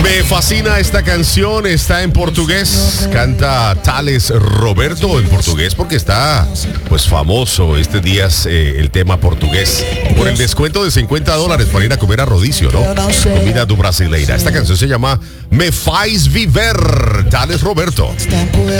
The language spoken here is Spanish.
Me fascina esta canción, está en portugués, canta Thales Roberto en portugués porque está pues famoso estos días el tema portugués por el descuento de $50 para ir a comer a rodízio, ¿no? Comida do brasileira. Esta canción se llama Me Faz Viver, Thales Roberto.